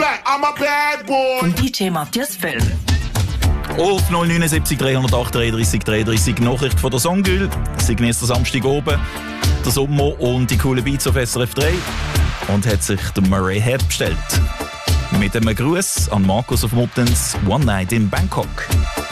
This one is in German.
back, I'm a bad boy. Von DJ Matthias Film. Auf 079 308 33 33 Nachricht von der Songgül. Sie genießt den Samstag oben, den Sommer und die coolen Beats auf SRF 3 und hat sich den Murray Head bestellt. Mit einem Gruß an Markus auf Muttens One Night in Bangkok.